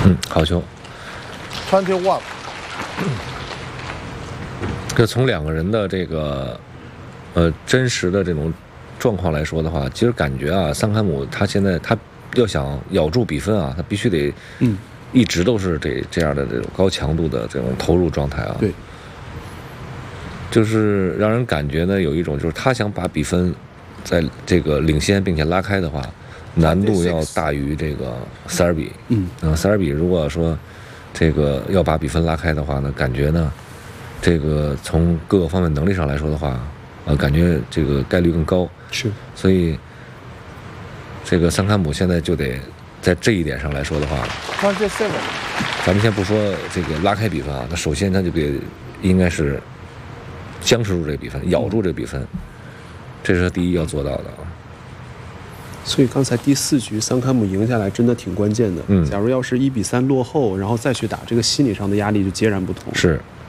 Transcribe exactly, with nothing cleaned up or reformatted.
嗯，好球。 twenty-one。 这从两个人的这个呃真实的这种状况来说的话，其实感觉啊，桑坎姆他现在他要想咬住比分啊，他必须得嗯一直都是这这样的这种高强度的这种投入状态啊。 对， 就是让人感觉呢有一种就是他想把比分在这个领先并且拉开的话，难度要大于这个塞尔比。 嗯， 呃，塞尔比如果说这个要把比分拉开的话呢，感觉呢，这个从各个方面能力上来说的话，呃，感觉这个概率更高。 是， 所以这个桑坎姆现在就得在这一点上来说的话， twenty-seven。 咱们先不说这个拉开比分啊，那首先他就得应该是僵持住这个比分，咬住这个比分，这是他第一要做到的啊。 所以刚才第四局桑坎姆赢下来真的挺关键的。 嗯， 假如要是一比三落后，然后再去打，这个心理上的压力就截然不同。 是。